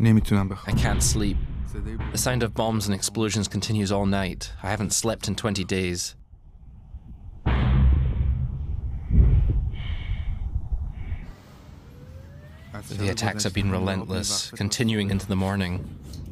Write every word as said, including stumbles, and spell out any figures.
نمیتونم I بخوابم. can't sleep. The sound of bombs and explosions continues all night. I haven't slept in twenty days. The attacks have been relentless, continuing into the morning.